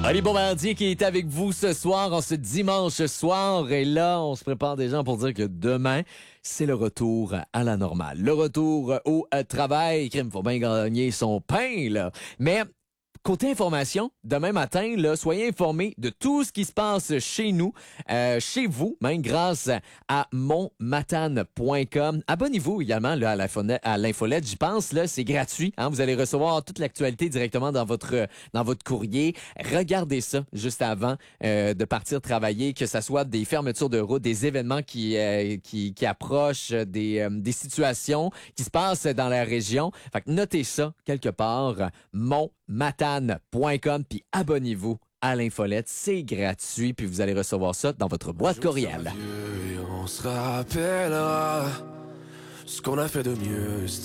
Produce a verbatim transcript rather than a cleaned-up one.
Oli Bombardier qui est avec vous ce soir, en ce dimanche soir. Et là, on se prépare déjà pour dire que demain, c'est le retour à la normale. Le retour au euh, travail. Crime, faut bien gagner son pain, là. Mais... côté information, demain matin, là, soyez informés de tout ce qui se passe chez nous, euh, chez vous, même grâce à mon matane point com. Abonnez-vous également là, à l'infolette, à l'infolette, j'y pense, là, c'est gratuit. Hein, vous allez recevoir toute l'actualité directement dans votre dans votre courrier. Regardez ça juste avant euh, de partir travailler, que ça soit des fermetures de route, des événements qui euh, qui, qui approchent, des, euh, des situations qui se passent dans la région. Fait que notez ça quelque part, mon matane point com, puis abonnez-vous à l'infolette, c'est gratuit, puis vous allez recevoir ça dans votre boîte courriel. Et on se rappellera ce qu'on a fait de mieux.